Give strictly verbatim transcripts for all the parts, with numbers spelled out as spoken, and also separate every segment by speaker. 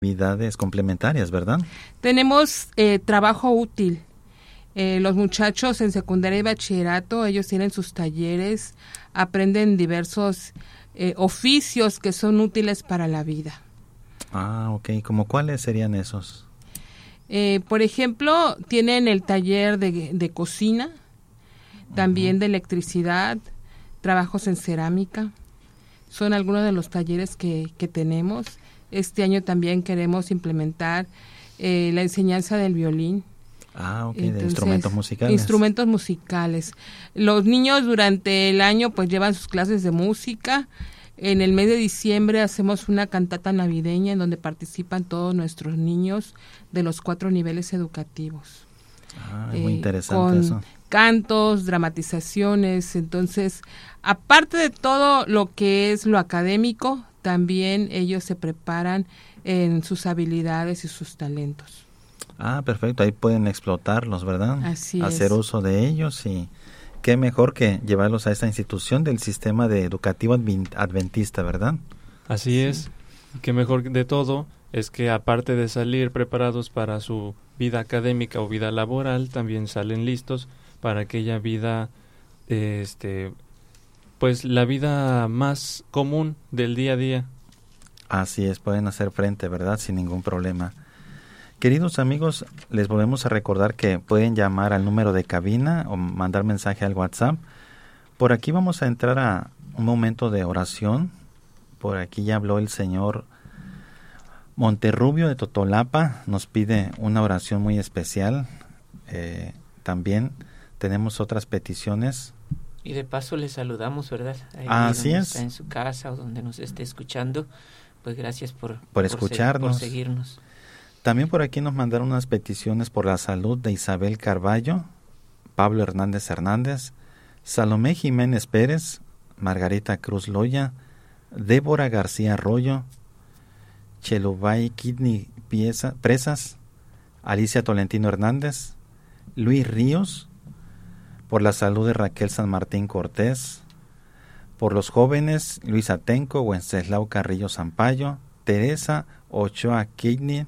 Speaker 1: actividades complementarias, ¿verdad?
Speaker 2: Tenemos eh, trabajo útil. Eh, los muchachos en secundaria y bachillerato, ellos tienen sus talleres, aprenden diversos eh, oficios que son útiles para la vida.
Speaker 1: Ah, ok. ¿Cómo cuáles serían esos?
Speaker 2: Eh, por ejemplo, tienen el taller de, de cocina, también uh-huh. de electricidad, trabajos en cerámica. Son algunos de los talleres que, que tenemos. Este año también queremos implementar eh, la enseñanza del violín.
Speaker 1: Ah, ok, Entonces, de instrumentos musicales.
Speaker 2: Instrumentos musicales. Los niños durante el año pues llevan sus clases de música. En el mes de diciembre hacemos una cantata navideña en donde participan todos nuestros niños de los cuatro niveles educativos.
Speaker 1: Ah, muy eh, interesante
Speaker 2: con
Speaker 1: eso.
Speaker 2: Cantos, dramatizaciones. Entonces, aparte de todo lo que es lo académico, también ellos se preparan en sus habilidades y sus talentos.
Speaker 1: Ah, perfecto, ahí pueden explotarlos, ¿verdad?
Speaker 2: Así
Speaker 1: Hacer
Speaker 2: es.
Speaker 1: uso de ellos y qué mejor que llevarlos a esta institución del sistema de educativo adventista, ¿verdad?
Speaker 3: Así
Speaker 2: sí.
Speaker 3: es, qué mejor de todo es que aparte de salir preparados para su vida académica o vida laboral, también salen listos para aquella vida, este, pues la vida más común del día a día.
Speaker 1: Así es, pueden hacer frente, ¿verdad? Sin ningún problema. Queridos amigos, les volvemos a recordar que pueden llamar al número de cabina o mandar mensaje al WhatsApp. Por aquí vamos a entrar a un momento de oración. Por aquí ya habló el señor Monterrubio de Totolapa. Nos pide una oración muy especial. Eh, también tenemos otras peticiones.
Speaker 4: Y de paso les saludamos, ¿verdad? Ahí
Speaker 1: Así
Speaker 4: donde
Speaker 1: es.
Speaker 4: Está en su casa o donde nos esté escuchando. Pues gracias por,
Speaker 1: por,
Speaker 4: por
Speaker 1: escucharnos.
Speaker 4: Se, por seguirnos.
Speaker 1: También por aquí nos mandaron unas peticiones por la salud de Isabel Carballo, Pablo Hernández Hernández, Salomé Jiménez Pérez, Margarita Cruz Loya, Débora García Arroyo, Chelubay Kidney Pieza, Presas, Alicia Tolentino Hernández, Luis Ríos, por la salud de Raquel San Martín Cortés, por los jóvenes Luis Atenco, Wenceslao Carrillo Zampayo, Teresa Ochoa Kidney,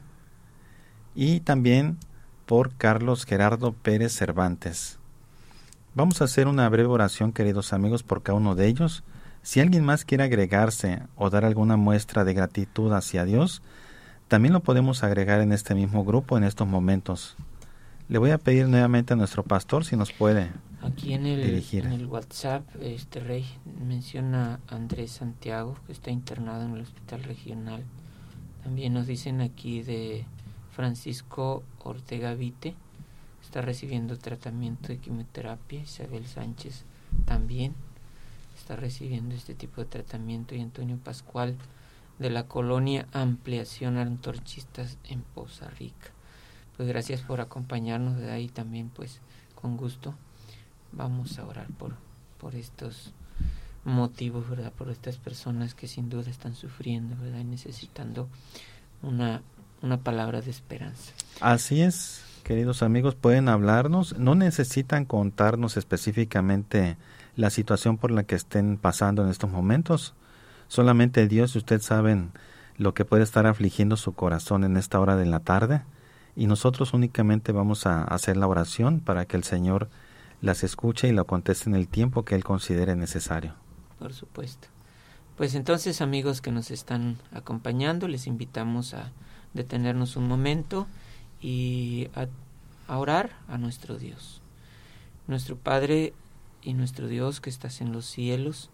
Speaker 1: y también por Carlos Gerardo Pérez Cervantes. Vamos a hacer una breve oración, queridos amigos, por cada uno de ellos. Si alguien más quiere agregarse o dar alguna muestra de gratitud hacia Dios, también lo podemos agregar en este mismo grupo en estos momentos. Le voy a pedir nuevamente a nuestro pastor si nos puede
Speaker 4: Aquí en el,
Speaker 1: dirigir.
Speaker 4: En el WhatsApp, este Rey menciona a Andrés Santiago, que está internado en el hospital regional. También nos dicen aquí de Francisco Ortega Vite, está recibiendo tratamiento de quimioterapia. Isabel Sánchez también está recibiendo este tipo de tratamiento, y Antonio Pascual de la colonia Ampliación Antorchistas en Poza Rica. Pues gracias por acompañarnos de ahí también, pues con gusto vamos a orar por, por estos motivos, ¿verdad? Por estas personas que sin duda están sufriendo, ¿verdad? Y necesitando una una palabra de esperanza.
Speaker 1: Así es, queridos amigos, pueden hablarnos, no necesitan contarnos específicamente la situación por la que estén pasando en estos momentos. Solamente Dios y usted saben lo que puede estar afligiendo su corazón en esta hora de la tarde, y nosotros únicamente vamos a hacer la oración para que el Señor las escuche y la conteste en el tiempo que Él considere necesario.
Speaker 4: Por supuesto. Pues entonces, amigos que nos están acompañando, les invitamos a detenernos un momento y a, a orar a nuestro Dios. Nuestro Padre y nuestro Dios que estás en los cielos,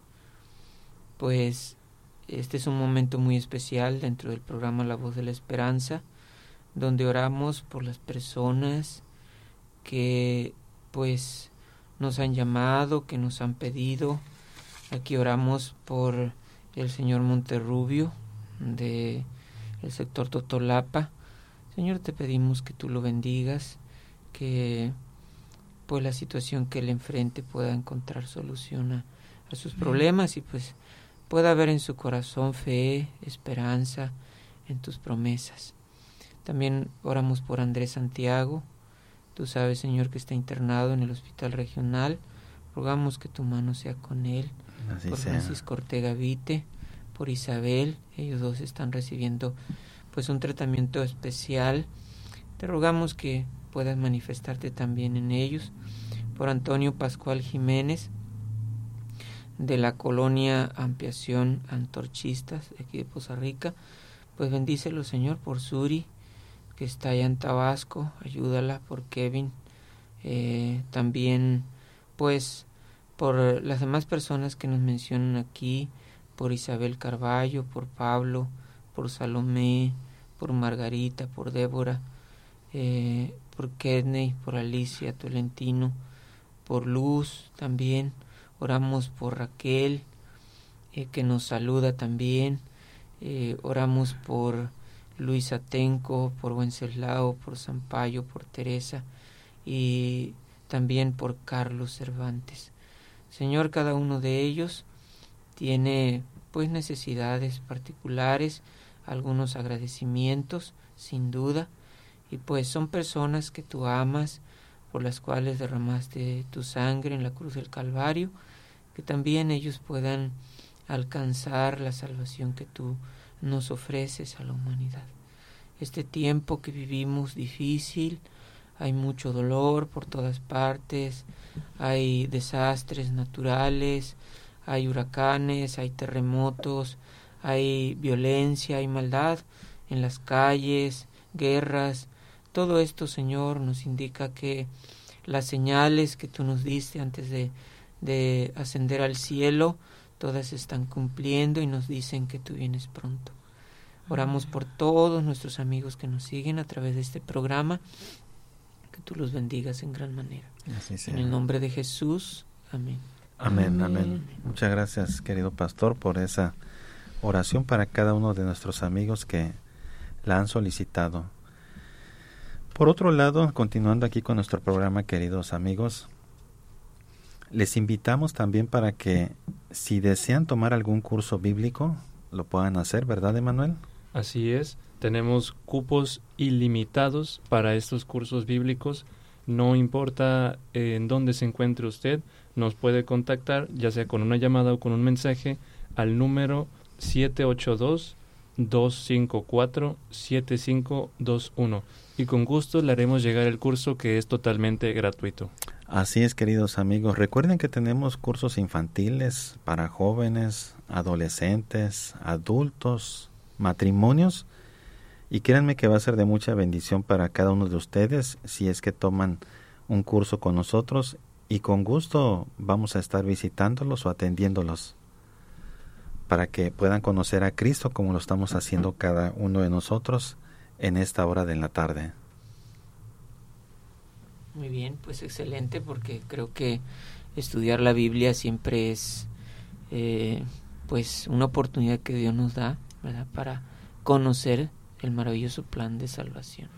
Speaker 4: pues este es un momento muy especial dentro del programa La Voz de la Esperanza, donde oramos por las personas que pues nos han llamado, que nos han pedido. Aquí oramos por el señor Monterrubio de el sector Totolapa. Señor, te pedimos que tú lo bendigas, que pues la situación que él enfrente pueda encontrar solución a, a sus problemas, y pues pueda haber en su corazón fe, esperanza en tus promesas. También oramos por Andrés Santiago. Tú sabes, Señor, que está internado en el hospital regional. Rogamos que tu mano sea con él.
Speaker 1: Así
Speaker 4: por
Speaker 1: sea.
Speaker 4: Francisco Ortega Vite, por Isabel. Ellos dos están recibiendo pues un tratamiento especial. Te rogamos que puedas manifestarte también en ellos. Por Antonio Pascual Jiménez, de la colonia Ampliación Antorchistas, de aquí de Poza Rica, pues bendícelo, Señor, por Suri, que está allá en Tabasco, ayúdala, por Kevin, eh, también pues por las demás personas que nos mencionan aquí, por Isabel Carballo, por Pablo, por Salomé, por Margarita, por Débora, eh, por Kedney, por Alicia Tolentino, por Luz también. Oramos por Raquel, eh, que nos saluda también. Eh, oramos por Luis Atenco, por Wenceslao, por Sampaio, por Teresa y también por Carlos Cervantes. Señor, cada uno de ellos tiene pues necesidades particulares, algunos agradecimientos, sin duda, y pues son personas que tú amas, por las cuales derramaste tu sangre en la cruz del Calvario, que también ellos puedan alcanzar la salvación que tú nos ofreces a la humanidad. Este tiempo que vivimos difícil, hay mucho dolor por todas partes, hay desastres naturales, hay huracanes, hay terremotos, hay violencia, hay maldad en las calles, guerras. Todo esto, Señor, nos indica que las señales que tú nos diste antes de, de ascender al cielo, todas se están cumpliendo y nos dicen que tú vienes pronto. Oramos por todos nuestros amigos que nos siguen a través de este programa, que tú los bendigas en gran manera.
Speaker 1: Así sea.
Speaker 4: En el nombre de Jesús, amén.
Speaker 1: Amén, amén. amén. Muchas gracias, querido pastor, por esa oración para cada uno de nuestros amigos que la han solicitado. Por otro lado, continuando aquí con nuestro programa, queridos amigos, les invitamos también para que, si desean tomar algún curso bíblico, lo puedan hacer, ¿verdad, Emanuel?
Speaker 3: Así es, tenemos cupos ilimitados para estos cursos bíblicos. No importa eh, en dónde se encuentre usted, nos puede contactar, ya sea con una llamada o con un mensaje, al número siete ocho dos, dos cinco cuatro, siete cinco dos uno. Y con gusto le haremos llegar el curso, que es totalmente gratuito.
Speaker 1: Así es, queridos amigos. Recuerden que tenemos cursos infantiles para jóvenes, adolescentes, adultos, matrimonios. Y créanme que va a ser de mucha bendición para cada uno de ustedes si es que toman un curso con nosotros. Y con gusto vamos a estar visitándolos o atendiéndolos para que puedan conocer a Cristo como lo estamos haciendo cada uno de nosotros en esta hora de la tarde.
Speaker 4: Muy bien, pues excelente, porque creo que estudiar la Biblia siempre es eh, pues una oportunidad que Dios nos da, ¿verdad?, para conocer el maravilloso plan de salvación.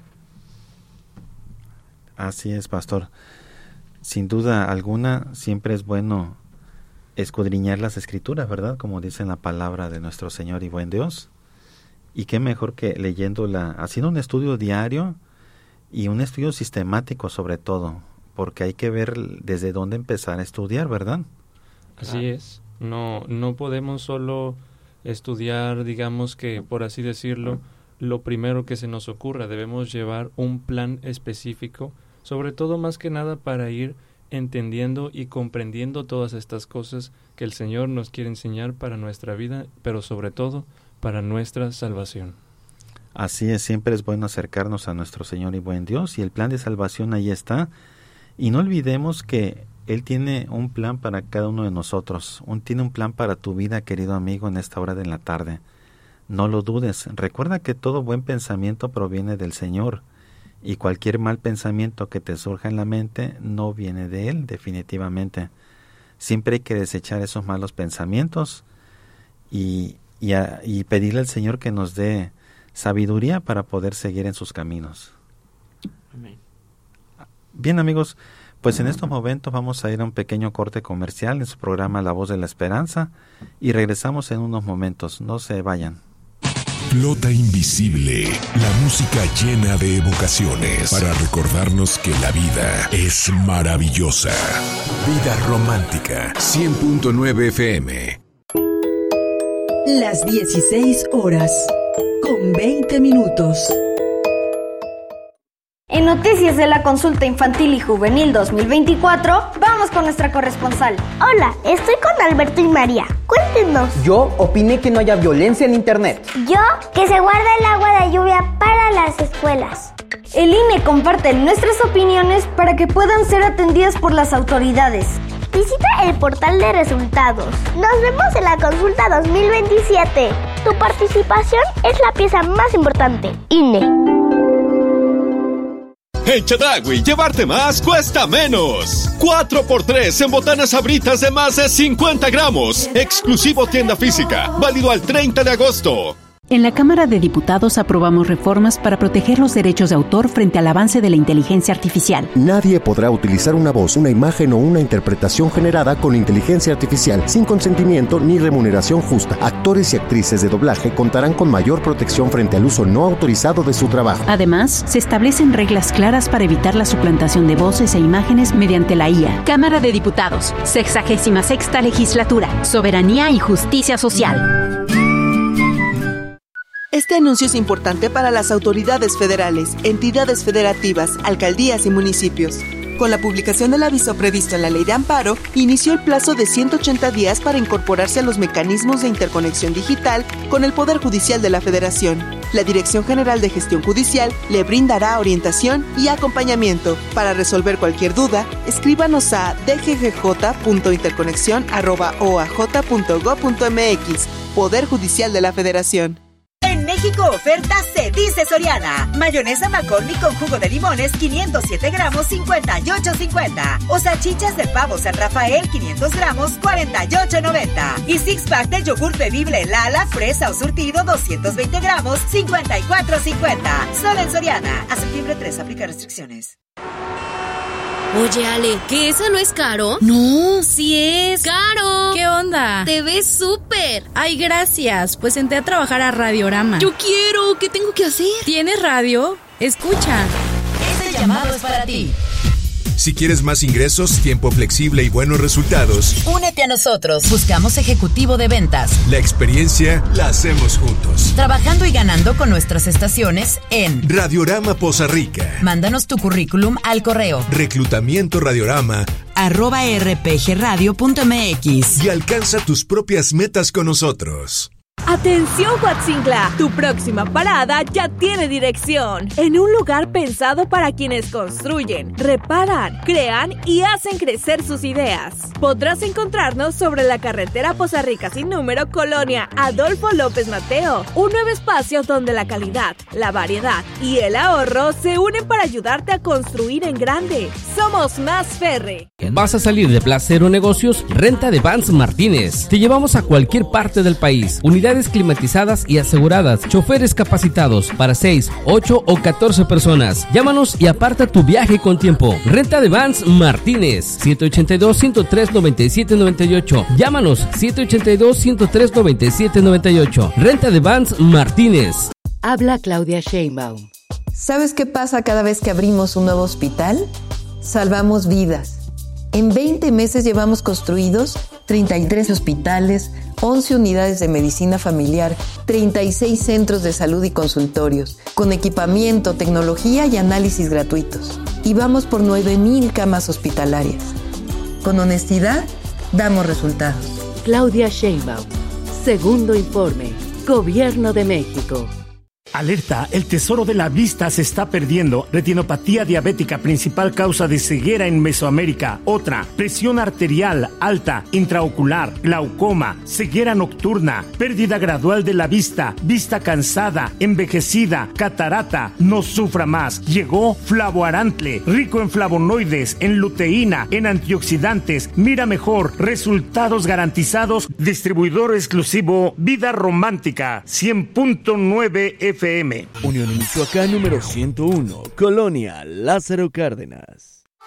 Speaker 1: Así es, pastor. Sin duda alguna, siempre es bueno escudriñar las Escrituras, ¿verdad?, como dice la palabra de nuestro Señor y buen Dios. Y qué mejor que leyéndola, haciendo un estudio diario y un estudio sistemático sobre todo, porque hay que ver desde dónde empezar a estudiar, ¿verdad?
Speaker 3: Así ah. es. No, no podemos solo estudiar, digamos que, por así decirlo, lo primero que se nos ocurra. Debemos llevar un plan específico, sobre todo más que nada para ir entendiendo y comprendiendo todas estas cosas que el Señor nos quiere enseñar para nuestra vida, pero sobre todo para nuestra salvación.
Speaker 1: Así es, siempre es bueno acercarnos a nuestro Señor y buen Dios, y el plan de salvación ahí está. Y no olvidemos que Él tiene un plan para cada uno de nosotros. Un, tiene un plan para tu vida, querido amigo, en esta hora de la tarde. No lo dudes. Recuerda que todo buen pensamiento proviene del Señor, y cualquier mal pensamiento que te surja en la mente no viene de Él, definitivamente. Siempre hay que desechar esos malos pensamientos y, y, a, y pedirle al Señor que nos dé sabiduría para poder seguir en sus caminos.
Speaker 4: Amén.
Speaker 1: Bien, amigos, pues en estos momentos vamos a ir a un pequeño corte comercial en su programa La Voz de la Esperanza y regresamos en unos momentos. No se vayan.
Speaker 5: Flota Invisible, la música llena de evocaciones para recordarnos que la vida es maravillosa. Vida Romántica, cien punto nueve F M.
Speaker 6: Las dieciséis horas, con veinte minutos.
Speaker 7: En Noticias de la Consulta Infantil y Juvenil dos mil veinticuatro, vamos con nuestra corresponsal.
Speaker 8: Hola, estoy con Alberto y María. Cuéntenos.
Speaker 9: Yo opiné que no haya violencia en internet.
Speaker 8: Yo, que se guarda el agua de lluvia para las escuelas.
Speaker 7: El I N E comparte nuestras opiniones para que puedan ser atendidas por las autoridades.
Speaker 8: Visita el portal de resultados. Nos vemos en la consulta dos mil veintisiete. Tu participación es la pieza más importante. I N E.
Speaker 10: En Chedraui, llevarte más cuesta menos. cuatro por tres en botanas Sabritas de más de cincuenta gramos. Exclusivo tienda física. Válido al treinta de agosto.
Speaker 11: En la Cámara de Diputados aprobamos reformas para proteger los derechos de autor frente al avance de la inteligencia artificial.
Speaker 12: Nadie podrá utilizar una voz, una imagen o una interpretación generada con inteligencia artificial sin consentimiento ni remuneración justa. Actores y actrices de doblaje contarán con mayor protección frente al uso no autorizado de su trabajo.
Speaker 11: Además, se establecen reglas claras para evitar la suplantación de voces e imágenes mediante la I A. Cámara de Diputados, sexagésima sexta legislatura, soberanía y justicia social.
Speaker 13: Este anuncio es importante para las autoridades federales, entidades federativas, alcaldías y municipios. Con la publicación del aviso previsto en la Ley de Amparo, inició el plazo de ciento ochenta días para incorporarse a los mecanismos de interconexión digital con el Poder Judicial de la Federación. La Dirección General de Gestión Judicial le brindará orientación y acompañamiento. Para resolver cualquier duda, escríbanos a d g g j punto interconexión arroba o a j punto gob punto m x. Poder Judicial de la Federación.
Speaker 14: En México oferta se dice Soriana. Mayonesa McCormick con jugo de limones quinientos siete gramos cincuenta y ocho cincuenta. O salchichas de pavo San Rafael quinientos gramos cuarenta y ocho noventa. Y six pack de yogur bebible Lala, fresa o surtido doscientos veinte gramos cincuenta y cuatro cincuenta. Solo en Soriana. A septiembre tres aplica restricciones.
Speaker 15: Oye, Ale, ¿que eso no es caro?
Speaker 16: No, sí es.
Speaker 15: ¡Caro!
Speaker 16: ¿Qué onda?
Speaker 15: Te ves súper.
Speaker 16: Ay, gracias. Pues entré a trabajar a Radiorama.
Speaker 15: Yo quiero. ¿Qué tengo que hacer?
Speaker 16: ¿Tienes radio? Escucha.
Speaker 17: Este llamado es para ti.
Speaker 5: Si quieres más ingresos, tiempo flexible y buenos resultados,
Speaker 17: únete a nosotros. Buscamos ejecutivo de ventas.
Speaker 5: La experiencia la hacemos juntos.
Speaker 17: Trabajando y ganando con nuestras estaciones en
Speaker 5: Radiorama Poza Rica.
Speaker 17: Mándanos tu currículum al correo
Speaker 5: reclutamiento radiorama
Speaker 17: arroba rpgradio punto m x
Speaker 5: y alcanza tus propias metas con nosotros.
Speaker 18: ¡Atención, Huatzingla! Tu próxima parada ya tiene dirección. En un lugar pensado para quienes construyen, reparan, crean y hacen crecer sus ideas. Podrás encontrarnos sobre la carretera Poza Rica sin número, Colonia Adolfo López Mateo. Un nuevo espacio donde la calidad, la variedad y el ahorro se unen para ayudarte a construir en grande. Somos Más Ferre.
Speaker 19: ¿Vas a salir de Placero Negocios? Renta de Vans Martínez. Te llevamos a cualquier parte del país. Unidades climatizadas y aseguradas, choferes capacitados para seis, ocho o catorce personas. Llámanos y aparta tu viaje con tiempo. Renta de Vans Martínez, siete ochenta y dos, ciento tres, noventa y siete noventa y ocho. Llámanos siete ochenta y dos, ciento tres, noventa y siete noventa y ocho. Renta de Vans Martínez.
Speaker 20: Habla Claudia Sheinbaum. ¿Sabes qué pasa cada vez que abrimos un nuevo hospital? Salvamos vidas. En veinte meses llevamos construidos treinta y tres hospitales, once unidades de medicina familiar, treinta y seis centros de salud y consultorios, con equipamiento, tecnología y análisis gratuitos. Y vamos por nueve mil camas hospitalarias. Con honestidad, damos resultados. Claudia Sheinbaum. Segundo informe. Gobierno de México.
Speaker 21: Alerta, el tesoro de la vista se está perdiendo. Retinopatía diabética, principal causa de ceguera en Mesoamérica. Otra, presión arterial alta, intraocular, glaucoma, ceguera nocturna, pérdida gradual de la vista, vista cansada, envejecida, catarata. No sufra más. Llegó Flavoarantle, rico en flavonoides, en luteína, en antioxidantes. Mira mejor, resultados garantizados. Distribuidor exclusivo Vida Romántica, cien punto nueve F M.
Speaker 22: Unión Michoacán número ciento uno, Colonia Lázaro Cárdenas.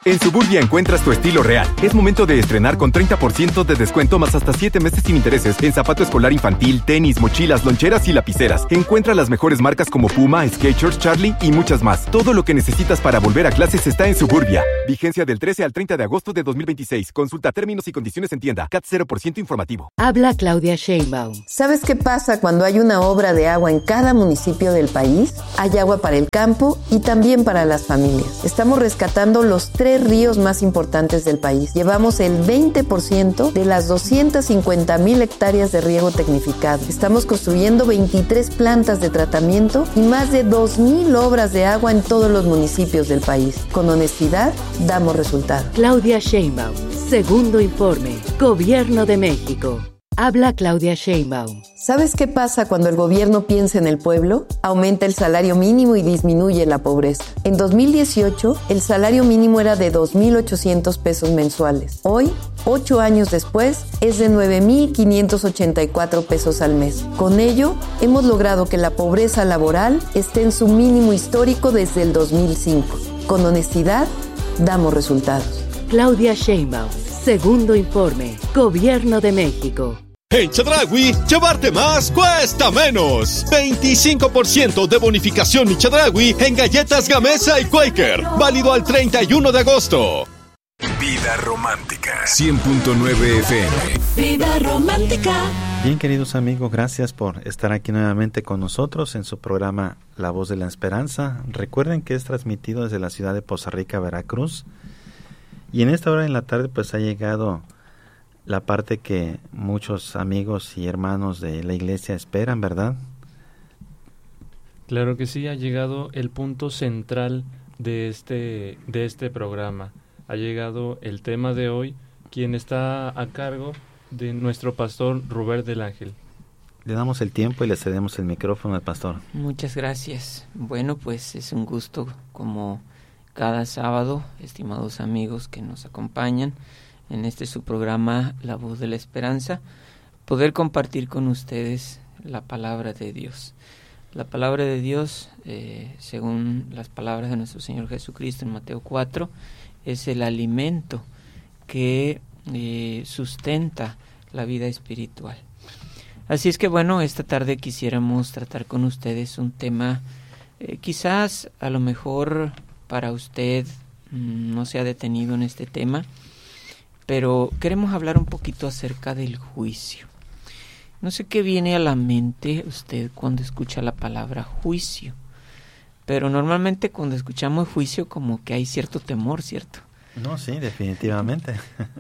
Speaker 2: En Suburbia encuentras tu estilo real. Es momento de estrenar con treinta por ciento de descuento más hasta siete meses sin intereses en zapato escolar infantil, tenis, mochilas, loncheras y lapiceras. Encuentra las mejores marcas como Puma, Skechers, Charlie y muchas más. Todo lo que necesitas para volver a clases está en Suburbia. Vigencia del trece al treinta de agosto de dos mil veintiséis. Consulta términos y condiciones en tienda. C A T cero por ciento informativo.
Speaker 20: Habla Claudia Sheinbaum. ¿Sabes qué pasa cuando hay una obra de agua en cada municipio del país? Hay agua para el campo y también para las familias. Estamos rescatando los tres ríos más importantes del país. Llevamos el veinte por ciento de las doscientas cincuenta mil hectáreas de riego tecnificado. Estamos construyendo veintitrés plantas de tratamiento y más de dos mil obras de agua en todos los municipios del país. Con honestidad, damos resultados.
Speaker 6: Claudia Sheinbaum. Segundo informe. Gobierno de México. Habla Claudia Sheinbaum.
Speaker 20: ¿Sabes qué pasa cuando el gobierno piensa en el pueblo? Aumenta el salario mínimo y disminuye la pobreza. En dos mil dieciocho, el salario mínimo era de dos mil ochocientos pesos mensuales. Hoy, ocho años después, es de nueve mil quinientos ochenta y cuatro pesos al mes. Con ello, hemos logrado que la pobreza laboral esté en su mínimo histórico desde el dos mil cinco. Con honestidad, damos resultados.
Speaker 6: Claudia Sheinbaum. Segundo informe. Gobierno de México.
Speaker 10: En Chedraui, llevarte más cuesta menos. veinticinco por ciento de bonificación y Chedraui en galletas Gamesa y Quaker. Válido al treinta y uno de agosto.
Speaker 5: Vida romántica. cien punto nueve F M.
Speaker 6: Vida romántica.
Speaker 1: Bien, queridos amigos, gracias por estar aquí nuevamente con nosotros en su programa La Voz de la Esperanza. Recuerden que es transmitido desde la ciudad de Poza Rica, Veracruz. Y en esta hora en la tarde pues ha llegado la parte que muchos amigos y hermanos de la iglesia esperan, ¿verdad?
Speaker 3: Claro que sí, ha llegado el punto central de este, de este programa. Ha llegado el tema de hoy, quien está a cargo de nuestro pastor Rubén del Ángel.
Speaker 1: Le damos el tiempo y le cedemos el micrófono al pastor.
Speaker 4: Muchas gracias. Bueno, pues es un gusto, como cada sábado, estimados amigos que nos acompañan en este su programa La Voz de la Esperanza, poder compartir con ustedes la palabra de Dios. La palabra de Dios, eh, según las palabras de nuestro Señor Jesucristo en Mateo cuatro, es el alimento que eh, sustenta la vida espiritual. Así es que bueno, esta tarde quisiéramos tratar con ustedes un tema eh, quizás a lo mejor para usted mmm, no se ha detenido en este tema, pero queremos hablar un poquito acerca del juicio. No sé qué viene a la mente usted cuando escucha la palabra juicio, pero normalmente cuando escuchamos juicio como que hay cierto temor, ¿cierto?
Speaker 1: No, sí, definitivamente.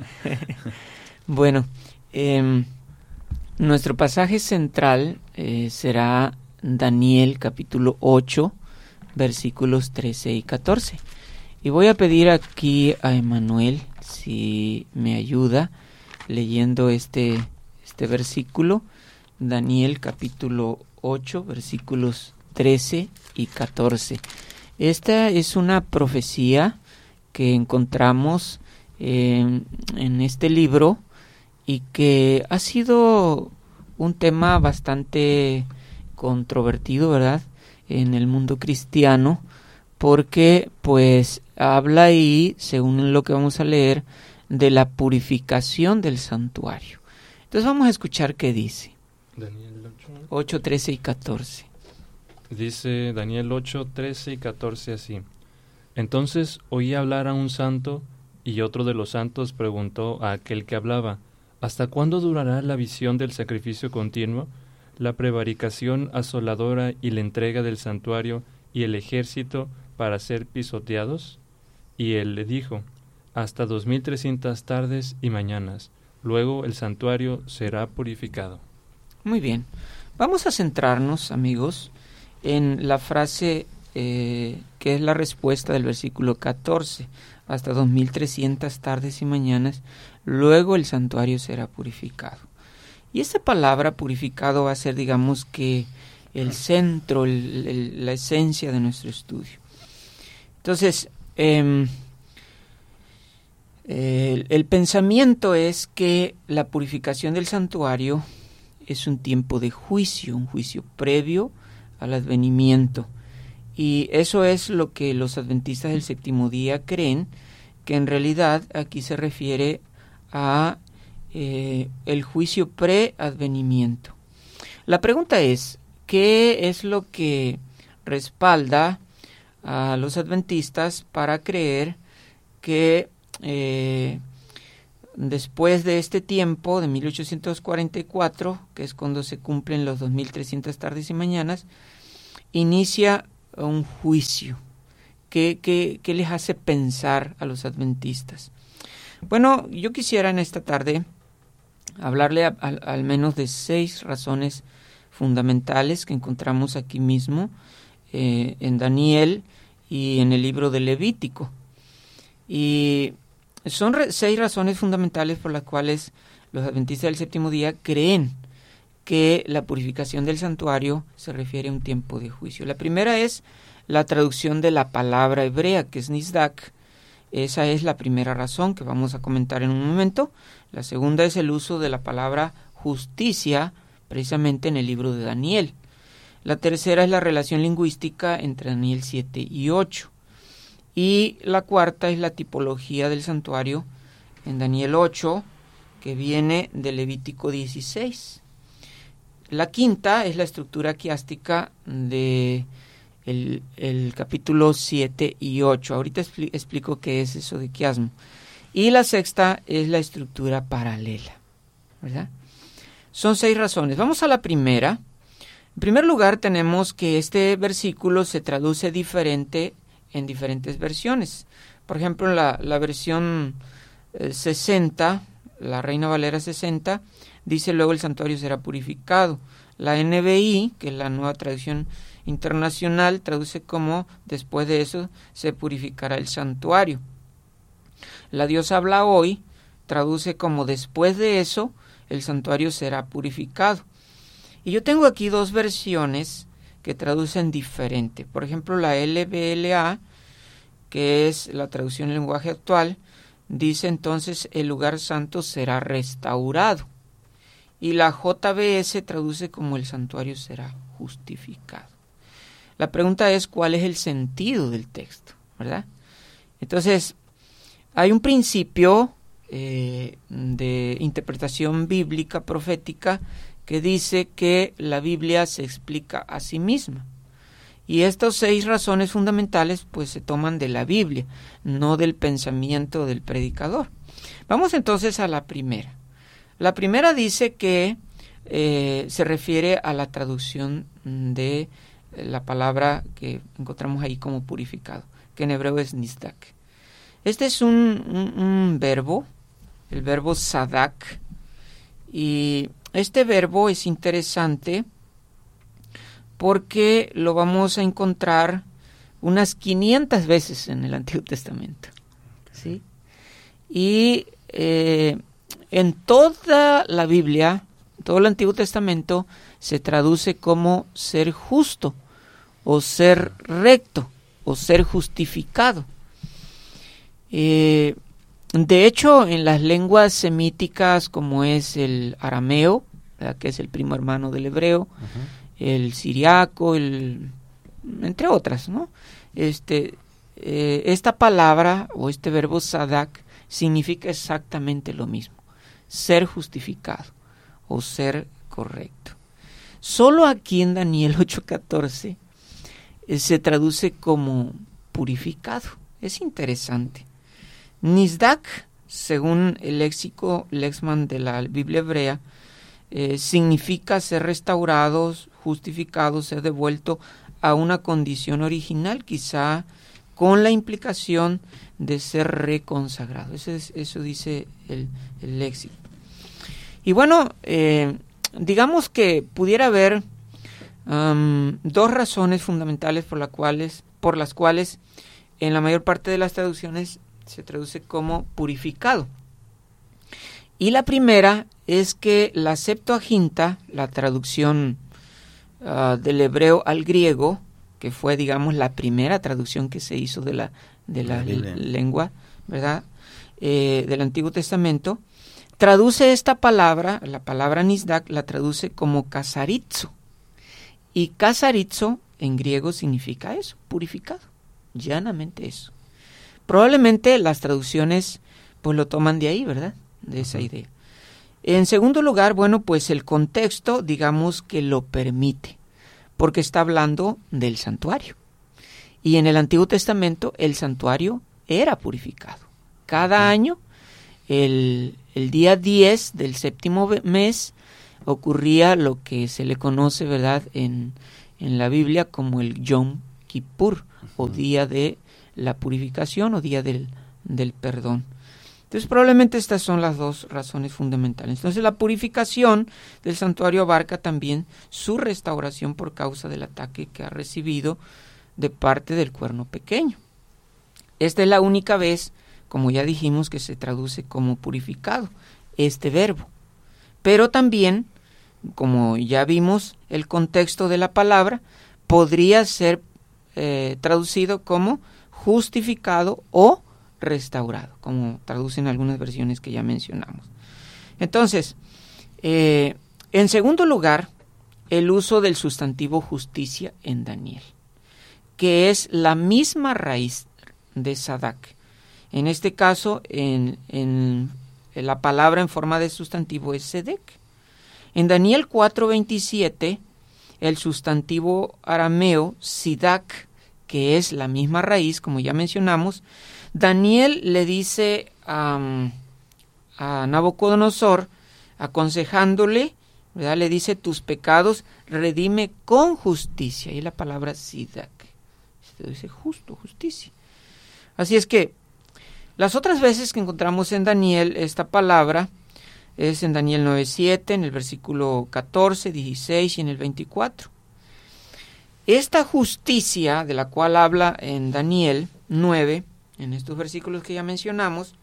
Speaker 4: Bueno, eh, nuestro pasaje central eh, será Daniel capítulo ocho, versículos trece y catorce. Y voy a pedir aquí a Emanuel si me ayuda leyendo este, este versículo, Daniel capítulo ocho, versículos trece y catorce. Esta es una profecía que encontramos en, en este libro y que ha sido un tema bastante controvertido, ¿verdad?, en el mundo cristiano, porque pues habla ahí, según lo que vamos a leer, de la purificación del santuario. Entonces vamos a escuchar qué dice.
Speaker 3: Daniel
Speaker 4: ocho, trece y catorce.
Speaker 3: Dice Daniel ocho, trece y catorce así. Entonces oí hablar a un santo, y otro de los santos preguntó a aquel que hablaba: ¿hasta cuándo durará la visión del sacrificio continuo, la prevaricación asoladora y la entrega del santuario y el ejército para ser pisoteados? Y él le dijo: hasta dos mil trescientas tardes y mañanas. Luego el santuario será purificado.
Speaker 4: Muy bien. Vamos a centrarnos, amigos, en la frase eh, que es la respuesta del versículo catorce. Hasta dos mil trescientas tardes y mañanas. Luego el santuario será purificado. Y esta palabra purificado va a ser, digamos que, el centro, el, el, la esencia de nuestro estudio. Entonces, eh, el, el pensamiento es que la purificación del santuario es un tiempo de juicio, un juicio previo al advenimiento. Y eso es lo que los adventistas del séptimo día creen, que en realidad aquí se refiere a eh, el juicio pre-advenimiento. La pregunta es, ¿qué es lo que respalda a los adventistas para creer que eh, después de este tiempo, de mil ochocientos cuarenta y cuatro, que es cuando se cumplen los dos mil trescientas tardes y mañanas, inicia un juicio? ¿Qué, qué, qué les hace pensar a los adventistas? Bueno, yo quisiera en esta tarde hablarle a, a, al menos de seis razones fundamentales que encontramos aquí mismo eh, en Daniel y en el libro de Levítico. Y son re- seis razones fundamentales por las cuales los adventistas del séptimo día creen que la purificación del santuario se refiere a un tiempo de juicio. La primera es la traducción de la palabra hebrea, que es nisdak. Esa es la primera razón que vamos a comentar en un momento. La segunda es el uso de la palabra justicia, precisamente en el libro de Daniel. La tercera es la relación lingüística entre Daniel siete y ocho. Y la cuarta es la tipología del santuario en Daniel ocho, que viene de Levítico dieciséis. La quinta es la estructura quiástica de el, el capítulo siete y ocho. Ahorita expli- explico qué es eso de quiasmo. Y la sexta es la estructura paralela, ¿verdad? Son seis razones. Vamos a la primera. En primer lugar, tenemos que este versículo se traduce diferente en diferentes versiones. Por ejemplo, en la, la versión eh, sesenta, la Reina Valera sesenta, dice luego el santuario será purificado. La N B I, que es la nueva traducción internacional, traduce como después de eso se purificará el santuario. La Dios habla hoy traduce como después de eso el santuario será purificado. Y yo tengo aquí dos versiones que traducen diferente. Por ejemplo, la L B L A, que es la traducción en lenguaje actual, dice entonces el lugar santo será restaurado. Y la J B S traduce como el santuario será justificado. La pregunta es cuál es el sentido del texto, ¿verdad? Entonces, hay un principio eh, de interpretación bíblica profética que dice que la Biblia se explica a sí misma. Y estas seis razones fundamentales pues se toman de la Biblia, no del pensamiento del predicador. Vamos entonces a la primera. La primera dice que eh, se refiere a la traducción de la palabra que encontramos ahí como purificado, que en hebreo es nisdak. Este es un, un, un verbo, el verbo sadak, y este verbo es interesante porque lo vamos a encontrar unas quinientas veces en el Antiguo Testamento, ¿sí? Y eh, en toda la Biblia, todo el Antiguo Testamento, se traduce como ser justo, o ser recto, o ser justificado. Eh, de hecho, en las lenguas semíticas, como es el arameo, ¿verdad?, que es el primo hermano del hebreo, uh-huh. el siriaco, el, entre otras, ¿no? Este, eh, esta palabra, o este verbo sadak, significa exactamente lo mismo, ser justificado, o ser correcto. Solo aquí en Daniel ocho catorce eh, se traduce como purificado. Es interesante. Nisdak, según el léxico Lexman de la Biblia hebrea, eh, significa ser restaurados, justificados, ser devuelto a una condición original, quizá con la implicación de ser reconsagrado. Eso, es, eso dice el, el léxico. Y bueno, eh, digamos que pudiera haber um, dos razones fundamentales por, la cuales, por las cuales en la mayor parte de las traducciones se traduce como purificado. Y la primera es que la Septuaginta, la traducción uh, del hebreo al griego, que fue, digamos, la primera traducción que se hizo de la, de la l- lengua, ¿verdad?, eh, del Antiguo Testamento, traduce esta palabra, la palabra nisdak, la traduce como kasarizo. Y kasarizo en griego significa eso, purificado, llanamente eso. Probablemente las traducciones pues lo toman de ahí, ¿verdad? De esa uh-huh. idea. En segundo lugar, bueno, pues el contexto, digamos que lo permite, porque está hablando del santuario. Y en el Antiguo Testamento el santuario era purificado. Cada año, el, el día diez del séptimo mes, ocurría lo que se le conoce, ¿verdad?, en, en la Biblia como el Yom Kippur, uh-huh. o día de la purificación o día del, del perdón. Entonces, probablemente estas son las dos razones fundamentales. Entonces, la purificación del santuario abarca también su restauración por causa del ataque que ha recibido de parte del cuerno pequeño. Esta es la única vez, como ya dijimos, que se traduce como purificado, este verbo. Pero también, como ya vimos, el contexto de la palabra podría ser eh, traducido como justificado o restaurado, como traducen algunas versiones que ya mencionamos. Entonces, eh, en segundo lugar, el uso del sustantivo justicia en Daniel, que es la misma raíz de Sadak. En este caso, en, en, en la palabra en forma de sustantivo es Sedek. En Daniel cuatro veintisiete, el sustantivo arameo Sidak, que es la misma raíz, como ya mencionamos, Daniel le dice um, a Nabucodonosor, aconsejándole, ¿verdad?, le dice, tus pecados redime con justicia. Y la palabra Sidak, se dice justo, justicia. Así es que las otras veces que encontramos en Daniel esta palabra es en Daniel nueve siete, en el versículo catorce, dieciséis y en el veinticuatro. Esta justicia de la cual habla en Daniel nueve, en estos versículos que ya mencionamos,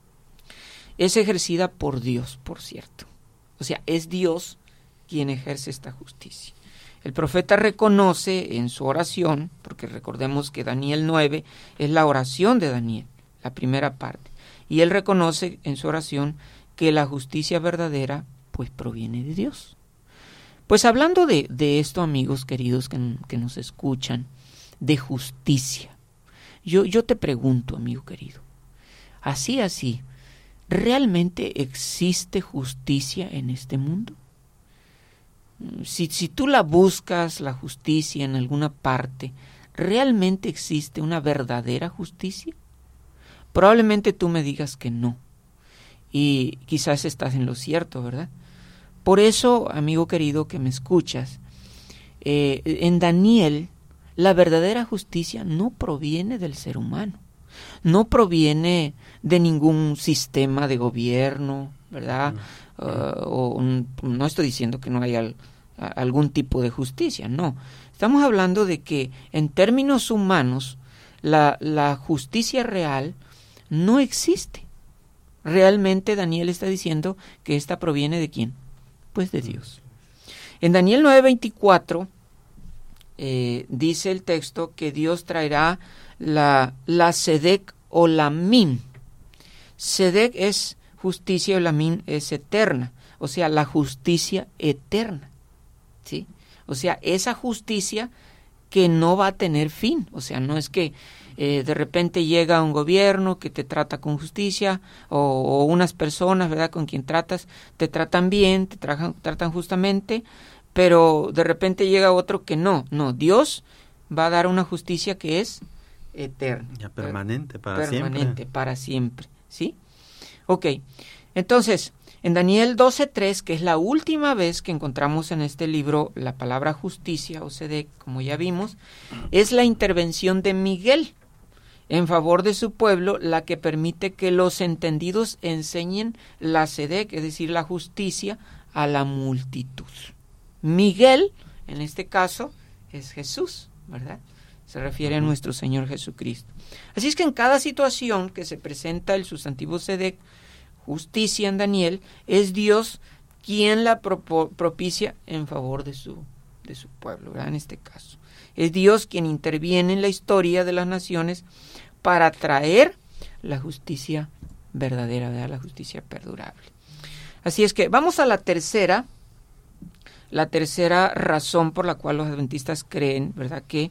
Speaker 4: es ejercida por Dios, por cierto. O sea, es Dios quien ejerce esta justicia. El profeta reconoce en su oración, porque recordemos que Daniel nueve es la oración de Daniel, la primera parte, y él reconoce en su oración que la justicia verdadera pues proviene de Dios. Pues hablando de, de esto, amigos queridos que, que nos escuchan, de justicia, yo, yo te pregunto, amigo querido, así, así, ¿realmente existe justicia en este mundo? Si, si tú la buscas, la justicia en alguna parte, ¿realmente existe una verdadera justicia? Probablemente tú me digas que no, y quizás estás en lo cierto, ¿verdad? Por eso, amigo querido que me escuchas, eh, en Daniel, la verdadera justicia no proviene del ser humano, no proviene de ningún sistema de gobierno, ¿verdad? Uh, o un, no estoy diciendo que no haya al, a, algún tipo de justicia, no. Estamos hablando de que en términos humanos, la, la justicia real no existe. Realmente Daniel está diciendo que esta proviene ¿de quién? Pues de Dios. En Daniel nueve veinticuatro eh, dice el texto que Dios traerá la, la Sedek o la Min. Sedek es justicia y la Min es eterna, o sea, la justicia eterna, ¿sí? O sea, esa justicia que no va a tener fin, o sea, no es que eh, de repente llega un gobierno que te trata con justicia o, o unas personas, ¿verdad?, con quien tratas, te tratan bien, te tratan, tratan justamente, pero de repente llega otro que no, no, Dios va a dar una justicia que es eterna.
Speaker 1: Ya permanente, para
Speaker 4: permanente,
Speaker 1: siempre.
Speaker 4: Permanente, para siempre, ¿sí? Ok, entonces, en Daniel doce tres, que es la última vez que encontramos en este libro la palabra justicia, o Sedek, como ya vimos, es la intervención de Miguel en favor de su pueblo, la que permite que los entendidos enseñen la Sedek, es decir, la justicia, a la multitud. Miguel, en este caso, es Jesús, ¿verdad? Se refiere a nuestro Señor Jesucristo. Así es que en cada situación que se presenta el sustantivo Sedek, justicia en Daniel, es Dios quien la pro- propicia en favor de su, de su pueblo, ¿verdad? En este caso. Es Dios quien interviene en la historia de las naciones para traer la justicia verdadera, ¿verdad? La justicia perdurable. Así es que vamos a la tercera, la tercera razón por la cual los adventistas creen, ¿verdad?, que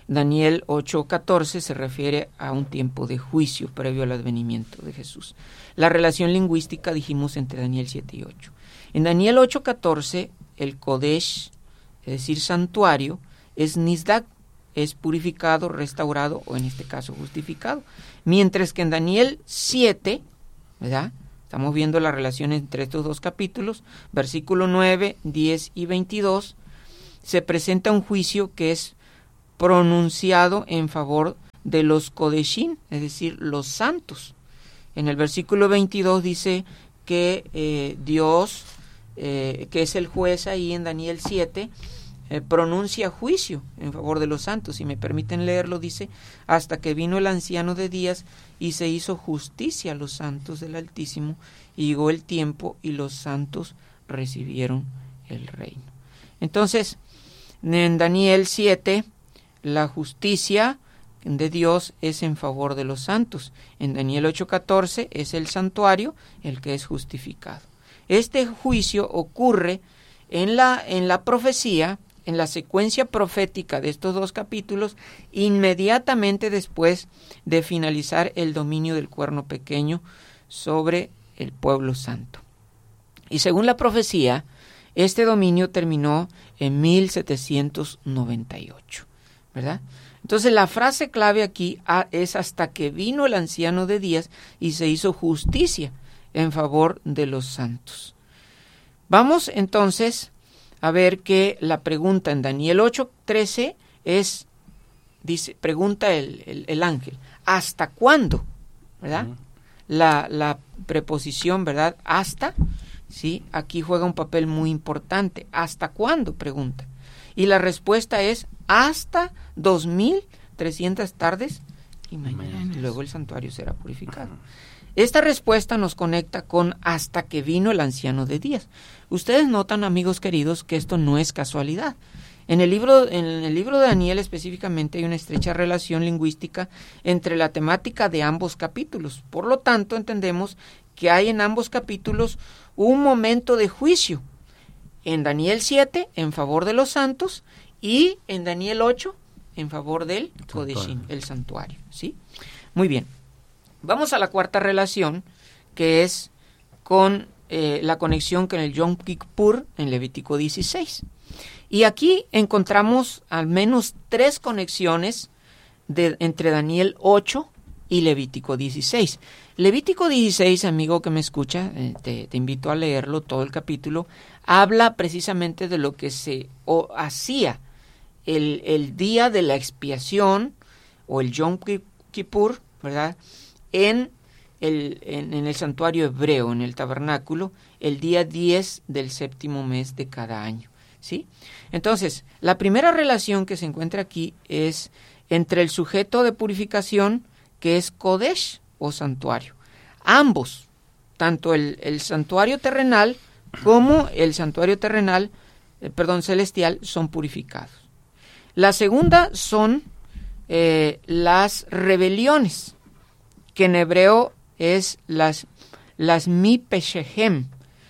Speaker 4: Daniel ocho catorce se refiere a un tiempo de juicio previo al advenimiento de Jesús. La relación lingüística dijimos entre Daniel siete y ocho. En Daniel ocho catorce, el Kodesh, es decir, santuario, es Nisdak, es purificado, restaurado o en este caso justificado. Mientras que en Daniel siete, ¿verdad?, estamos viendo la relación entre estos dos capítulos, versículo nueve, diez y veintidós, se presenta un juicio que es pronunciado en favor de los Kodeshim, es decir, los santos. En el versículo veintidós dice que eh, Dios, eh, que es el juez ahí en Daniel siete, eh, pronuncia juicio en favor de los santos. Si me permiten leerlo, dice: hasta que vino el anciano de días y se hizo justicia a los santos del Altísimo, y llegó el tiempo y los santos recibieron el reino. Entonces, en Daniel siete, la justicia de Dios es en favor de los santos. En Daniel ocho catorce es el santuario el que es justificado. Este juicio ocurre en la, en la profecía, en la secuencia profética de estos dos capítulos, inmediatamente después de finalizar el dominio del cuerno pequeño sobre el pueblo santo. Y según la profecía, este dominio terminó en mil setecientos noventa y ocho, ¿verdad? Entonces la frase clave aquí es: hasta que vino el anciano de días y se hizo justicia en favor de los santos. Vamos entonces a ver que la pregunta en Daniel ocho trece es, dice, pregunta el, el, el ángel, ¿hasta cuándo? ¿Verdad? Uh-huh. La, la preposición, ¿verdad? Hasta, ¿sí? Aquí juega un papel muy importante. ¿Hasta cuándo? Pregunta. Y la respuesta es: hasta dos mil trescientas tardes y mañanas. Y luego el santuario será purificado. Esta respuesta nos conecta con hasta que vino el anciano de días. Ustedes notan, amigos queridos, que esto no es casualidad. En el libro, en el libro de Daniel específicamente hay una estrecha relación lingüística entre la temática de ambos capítulos. Por lo tanto, entendemos que hay en ambos capítulos un momento de juicio. En Daniel siete, en favor de los santos, y en Daniel ocho, en favor del Kodeshim, el santuario, ¿sí? Muy bien. Vamos a la cuarta relación, que es con eh, la conexión con el Yom Kippur en Levítico dieciséis. Y aquí encontramos al menos tres conexiones de, entre Daniel ocho y Levítico dieciséis. Levítico dieciséis, amigo que me escucha, eh, te, te invito a leerlo, todo el capítulo, habla precisamente de lo que se o, hacía el, el día de la expiación o el Yom Kippur, ¿verdad?, en el, en, en el santuario hebreo, en el tabernáculo, el día diez del séptimo mes de cada año, ¿sí? Entonces, la primera relación que se encuentra aquí es entre el sujeto de purificación, que es Kodesh o santuario. Ambos, tanto el, el santuario terrenal como el santuario terrenal, eh, perdón, celestial, son purificados. La segunda son eh, las rebeliones, que en hebreo es las, las mi peshehem.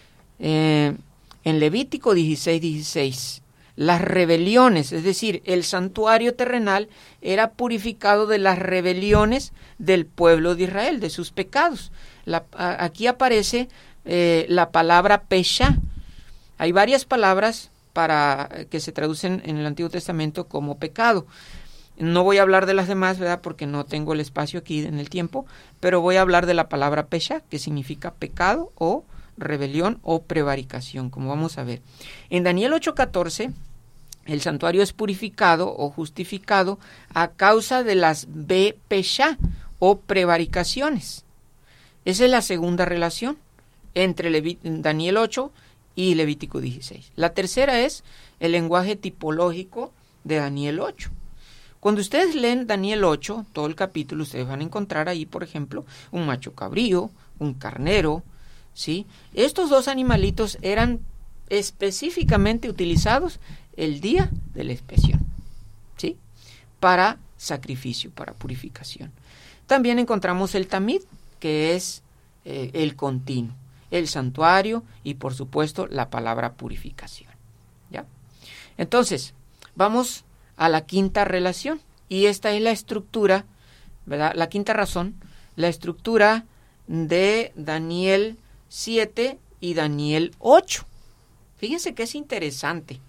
Speaker 4: Eh, en Levítico dieciséis dieciséis, las rebeliones, es decir, el santuario terrenal era purificado de las rebeliones del pueblo de Israel, de sus pecados. La, a, aquí aparece eh, la palabra pesha. Hay varias palabras para que se traducen en el Antiguo Testamento como pecado. No voy a hablar de las demás, ¿verdad?, porque no tengo el espacio aquí en el tiempo, pero voy a hablar de la palabra pesha, que significa pecado o rebelión o prevaricación, como vamos a ver. En Daniel ocho catorce, el santuario es purificado o justificado a causa de las be pesha o prevaricaciones. Esa es la segunda relación entre Levit- Daniel ocho y Levítico dieciséis. La tercera es el lenguaje tipológico de Daniel ocho. Cuando ustedes leen Daniel ocho, todo el capítulo, ustedes van a encontrar ahí, por ejemplo, un macho cabrío, un carnero, ¿sí? Estos dos animalitos eran específicamente utilizados el día de la expiación, ¿sí?, para sacrificio, para purificación. También encontramos el tamid, que es eh, el continuo, el santuario y, por supuesto, la palabra purificación, ¿ya? Entonces, vamos a la quinta relación, Y esta es la estructura, ¿verdad? La quinta razón, la estructura de Daniel siete y Daniel ocho. Fíjense que es interesante.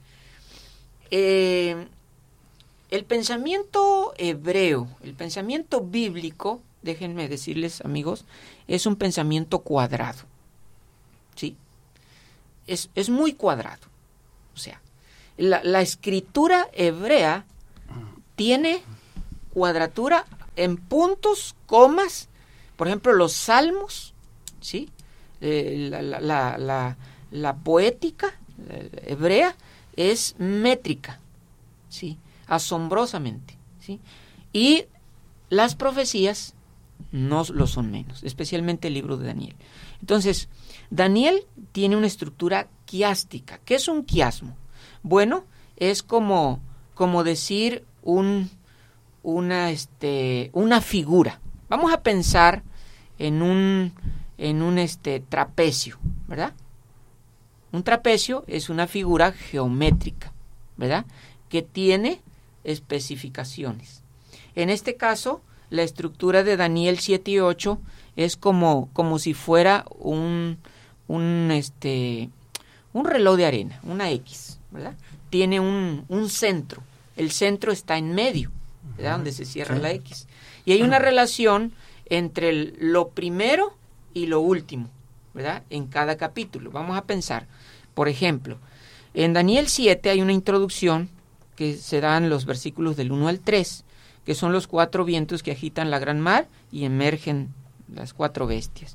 Speaker 4: Eh, el pensamiento hebreo, el pensamiento bíblico, déjenme decirles, amigos, es un pensamiento cuadrado. ¿Sí? Es, es muy cuadrado. O sea, la, la escritura hebrea tiene cuadratura en puntos, comas. Por ejemplo, los salmos, ¿sí? Eh, la, la, la, la, la poética hebrea es métrica, ¿sí? Asombrosamente, ¿sí? Y las profecías no lo son menos, especialmente el libro de Daniel. Entonces, Daniel tiene una estructura quiástica. ¿Qué es un quiasmo? Bueno, es como, como decir un, una, este, una figura. Vamos a pensar en un, en un este, trapecio, ¿verdad? Un trapecio es una figura geométrica, ¿verdad? Que tiene especificaciones. En este caso, la estructura de Daniel siete y ocho es como, como si fuera un, un, este, un reloj de arena, una X, ¿verdad? Tiene un, un centro. El centro está en medio, ¿verdad? Donde se cierra la X. Y hay una relación entre el, lo primero y lo último, ¿verdad? En cada capítulo. Vamos a pensar, por ejemplo, en Daniel siete hay una introducción que se da en los versículos del uno al tres, que son los cuatro vientos que agitan la gran mar y emergen las cuatro bestias.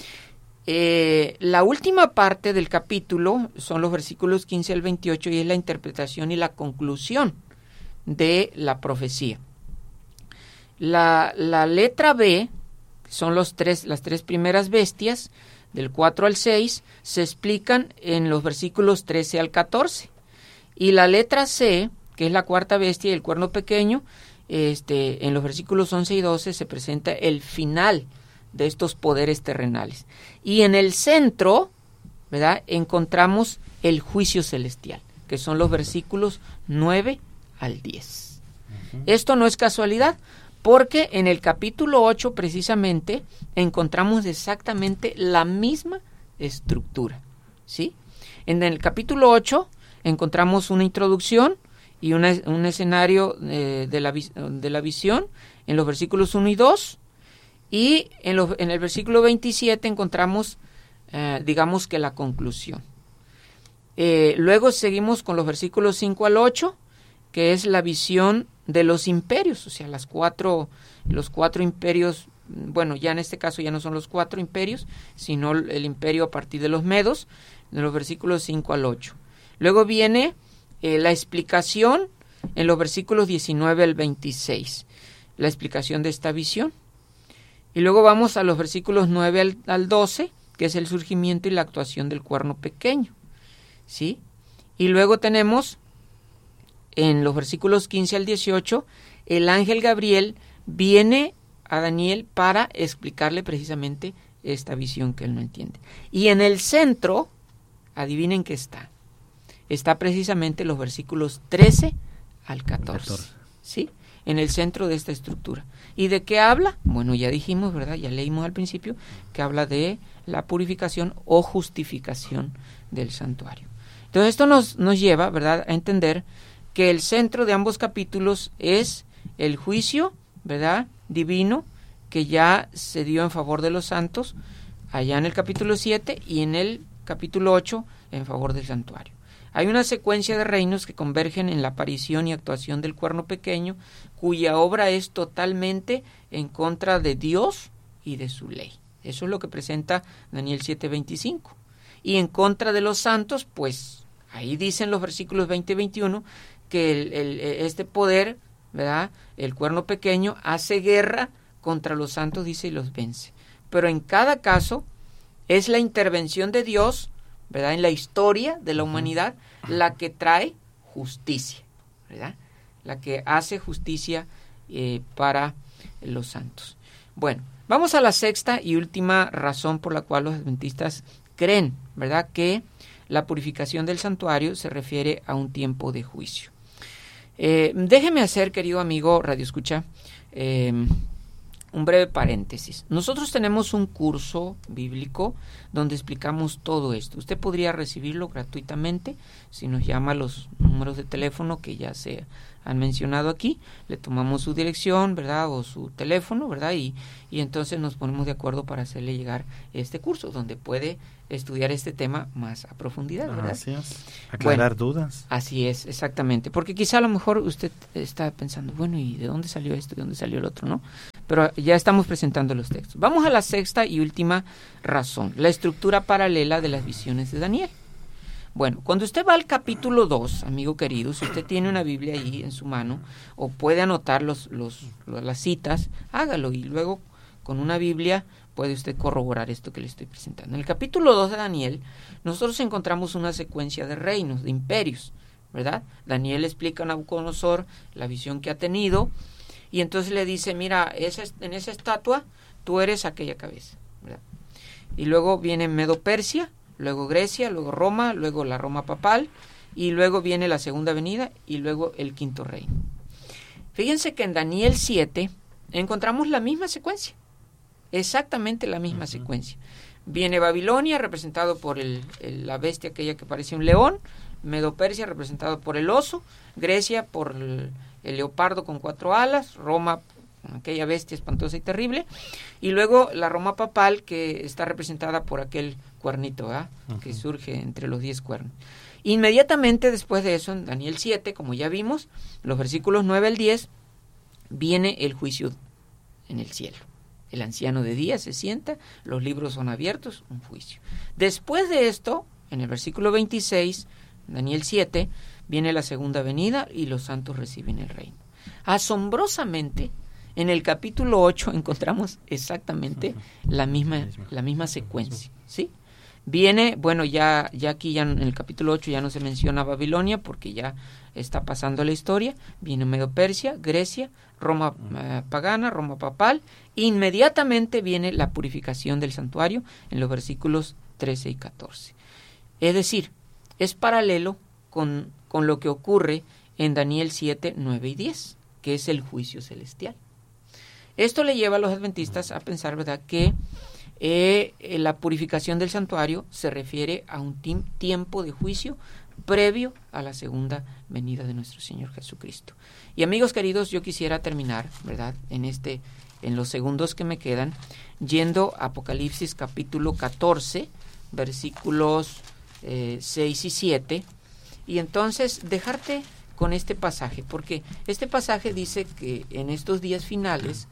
Speaker 4: Eh, la última parte del capítulo son los versículos quince al veintiocho y es la interpretación y la conclusión de la profecía. La, la letra B, son los tres, las tres primeras bestias, del cuatro al seis, se explican en los versículos trece al catorce. Y la letra C, que es la cuarta bestia y el cuerno pequeño, este, en los versículos once y doce se presenta el final de estos poderes terrenales. Y en el centro, ¿verdad?, encontramos el juicio celestial, que son los versículos nueve al diez. Uh-huh. Esto no es casualidad, porque en el capítulo ocho precisamente encontramos exactamente la misma estructura, ¿sí? En el capítulo ocho encontramos una introducción y una, un escenario eh, de, la, de la visión en los versículos uno y dos, y en, los, en el versículo veintisiete encontramos, eh, digamos que la conclusión. Eh, luego seguimos con los versículos cinco al ocho, que es la visión de los imperios, o sea, las cuatro, los cuatro imperios, bueno, ya en este caso ya no son los cuatro imperios, sino el imperio a partir de los medos, de los versículos cinco al ocho. Luego viene eh, la explicación en los versículos diecinueve al veintiséis, la explicación de esta visión. Y luego vamos a los versículos nueve al, al doce, que es el surgimiento y la actuación del cuerno pequeño, ¿sí? Y luego tenemos en los versículos quince al dieciocho, el ángel Gabriel viene a Daniel para explicarle precisamente esta visión que él no entiende. Y en el centro, adivinen qué está. Está precisamente los versículos trece al catorce. ¿Sí? En el centro de esta estructura. ¿Y de qué habla? Bueno, ya dijimos, ¿verdad? Ya leímos al principio que habla de la purificación o justificación del santuario. Entonces esto nos, nos lleva, ¿verdad?, a entender que el centro de ambos capítulos es el juicio, ¿verdad?, divino, que ya se dio en favor de los santos, allá en el capítulo siete, y en el capítulo ocho, en favor del santuario. Hay una secuencia de reinos que convergen en la aparición y actuación del cuerno pequeño, cuya obra es totalmente en contra de Dios y de su ley. Eso es lo que presenta Daniel siete veinticinco. Y en contra de los santos, pues, ahí dicen los versículos veinte y veintiuno, que el, el, este poder, ¿verdad?, el cuerno pequeño, hace guerra contra los santos, dice, y los vence. Pero en cada caso es la intervención de Dios, ¿verdad?, en la historia de la humanidad, la que trae justicia, ¿verdad?, la que hace justicia eh, para los santos. Bueno, vamos a la sexta y última razón por la cual los adventistas creen, ¿verdad?, que la purificación del santuario se refiere a un tiempo de juicio. Eh, déjeme hacer, querido amigo Radio Escucha, eh, un breve paréntesis. Nosotros tenemos un curso bíblico donde explicamos todo esto. Usted podría recibirlo gratuitamente si nos llama a los números de teléfono que ya se han mencionado aquí. Le tomamos su dirección, ¿verdad? O su teléfono, ¿verdad? Y, y entonces nos ponemos de acuerdo para hacerle llegar este curso donde puede estudiar este tema más a profundidad, ¿verdad?
Speaker 1: Así es. Aclarar
Speaker 4: bueno,
Speaker 1: dudas.
Speaker 4: Así es, exactamente. Porque quizá a lo mejor usted está pensando, bueno, ¿y de dónde salió esto? ¿De dónde salió el otro? ¿No? Pero ya estamos presentando los textos. Vamos a la sexta y última razón, la estructura paralela de las visiones de Daniel. Bueno, cuando usted va al capítulo dos, amigo querido, si usted tiene una Biblia ahí en su mano, o puede anotar los, los, los, las citas, hágalo, y luego con una Biblia puede usted corroborar esto que le estoy presentando. En el capítulo dos de Daniel, nosotros encontramos una secuencia de reinos, de imperios, ¿verdad? Daniel explica a Nabucodonosor la visión que ha tenido, y entonces le dice, mira, esa, en esa estatua tú eres aquella cabeza, ¿verdad? Y luego viene Medo-Persia, luego Grecia, luego Roma, luego la Roma papal, y luego viene la segunda venida, y luego el quinto reino. Fíjense que en Daniel siete encontramos la misma secuencia, exactamente la misma uh-huh. secuencia. Viene Babilonia, representado por el, el, la bestia aquella que parece un león, Medo-Persia, representado por el oso, Grecia por el, el leopardo con cuatro alas, Roma, aquella bestia espantosa y terrible, y luego la Roma papal, que está representada por aquel cuernito, ¿verdad? Uh-huh. que surge entre los diez cuernos. Inmediatamente después de eso, en Daniel siete, como ya vimos, los versículos nueve al diez, viene el juicio en el cielo. El anciano de día se sienta, los libros son abiertos, un juicio. Después de esto, en el versículo veintiséis, Daniel siete, viene la segunda venida y los santos reciben el reino. Asombrosamente, en el capítulo ocho encontramos exactamente la misma, la misma secuencia, ¿sí? Viene, bueno, ya, ya aquí ya en el capítulo ocho ya no se menciona Babilonia porque ya está pasando la historia. Viene Medo-Persia, Grecia, Roma eh, pagana, Roma papal. Inmediatamente viene la purificación del santuario en los versículos trece y catorce. Es decir, es paralelo con, con lo que ocurre en Daniel siete, nueve y diez, que es el juicio celestial. Esto le lleva a los adventistas a pensar, ¿verdad?, que eh, la purificación del santuario se refiere a un tim- tiempo de juicio previo a la segunda venida de nuestro Señor Jesucristo. Y amigos queridos, yo quisiera terminar, ¿verdad?, en este, en los segundos que me quedan, yendo a Apocalipsis capítulo catorce, versículos eh, seis y siete, y entonces dejarte con este pasaje, porque este pasaje dice que en estos días finales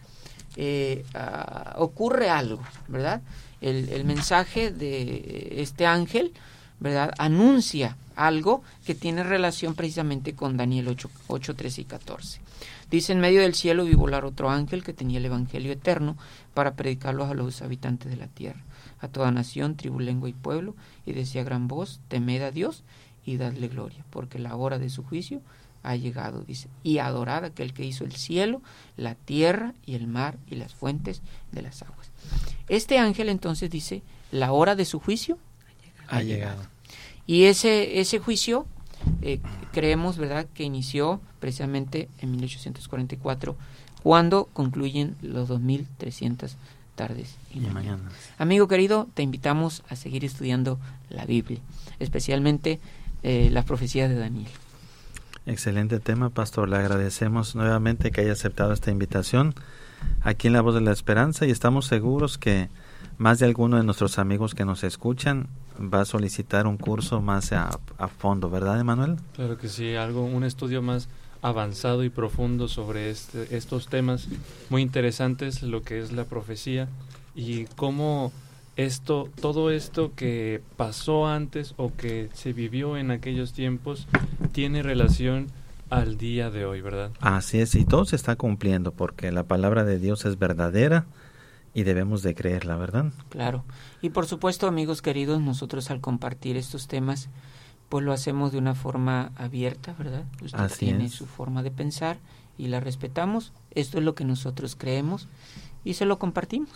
Speaker 4: eh, uh, ocurre algo, ¿verdad? El, el mensaje de este ángel, ¿verdad?, anuncia algo que tiene relación precisamente con Daniel ocho, ocho, trece y catorce. Dice, en medio del cielo vi volar otro ángel que tenía el evangelio eterno para predicarlo a los habitantes de la tierra, a toda nación, tribu, lengua y pueblo, y decía a gran voz, temed a Dios y dadle gloria, porque la hora de su juicio ha llegado, dice, y adorad a aquel que hizo el cielo, la tierra y el mar y las fuentes de las aguas. Este ángel entonces dice, la hora de su juicio ha, ha llegado. llegado. Y ese, ese juicio eh, creemos, ¿verdad?, que inició precisamente en mil ochocientos cuarenta y cuatro, cuando concluyen los dos mil trescientas tardes y, y mañanas. mañanas. Amigo querido, te invitamos a seguir estudiando la Biblia, especialmente eh, las profecías de Daniel.
Speaker 1: Excelente tema, pastor. Le agradecemos nuevamente que haya aceptado esta invitación aquí en La Voz de la Esperanza, y estamos seguros que más de alguno de nuestros amigos que nos escuchan va a solicitar un curso más a, a fondo, ¿verdad, Emanuel?
Speaker 3: Claro que sí, algo, un estudio más avanzado y profundo sobre este, estos temas muy interesantes, lo que es la profecía y cómo esto, todo esto que pasó antes o que se vivió en aquellos tiempos tiene relación al día de hoy, ¿verdad?
Speaker 1: Así es, y todo se está cumpliendo porque la palabra de Dios es verdadera y debemos de creerla, ¿verdad?
Speaker 4: Claro, y por supuesto, amigos queridos, nosotros al compartir estos temas, pues lo hacemos de una forma abierta, ¿verdad? Usted
Speaker 1: Así
Speaker 4: tiene
Speaker 1: es.
Speaker 4: su forma de pensar y la respetamos. Esto es lo que nosotros creemos y se lo compartimos.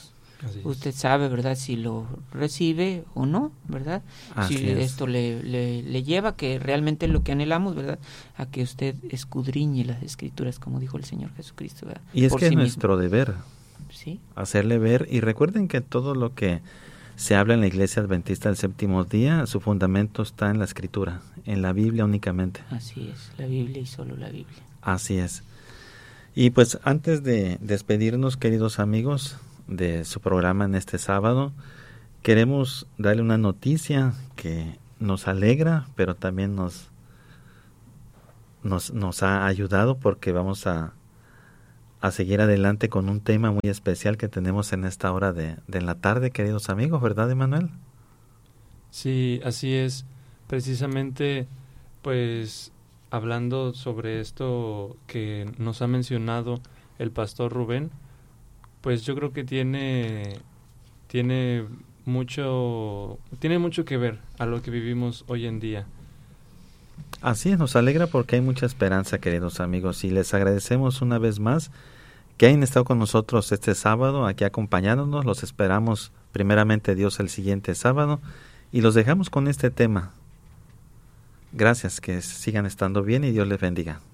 Speaker 4: Usted sabe, ¿verdad?, si lo recibe o no, ¿verdad?
Speaker 1: Así
Speaker 4: si
Speaker 1: es.
Speaker 4: esto le, le, le lleva, que realmente lo que anhelamos, ¿verdad?, a que usted escudriñe las Escrituras, como dijo el Señor Jesucristo, ¿verdad?
Speaker 1: Y es
Speaker 4: Por
Speaker 1: que
Speaker 4: sí
Speaker 1: es
Speaker 4: mismo.
Speaker 1: nuestro deber,
Speaker 4: ¿sí?,
Speaker 1: hacerle ver. Y recuerden que todo lo que se habla en la Iglesia Adventista del Séptimo Día, su fundamento está en la Escritura, en la Biblia únicamente.
Speaker 4: Así es, la Biblia y solo la Biblia.
Speaker 1: Así es. Y pues antes de despedirnos, queridos amigos, de su programa en este sábado, queremos darle una noticia que nos alegra, pero también nos, nos, nos ha ayudado, porque vamos a, a seguir adelante con un tema muy especial que tenemos en esta hora de, de la tarde, queridos amigos, ¿verdad, Emanuel?
Speaker 3: Sí, así es. Precisamente, pues, hablando sobre esto que nos ha mencionado el pastor Rubén, pues yo creo que tiene, tiene mucho, tiene mucho que ver a lo que vivimos hoy en día.
Speaker 1: Así es, nos alegra porque hay mucha esperanza, queridos amigos, y les agradecemos una vez más que hayan estado con nosotros este sábado, aquí acompañándonos. Los esperamos primeramente Dios el siguiente sábado, y los dejamos con este tema. Gracias, que sigan estando bien y Dios les bendiga.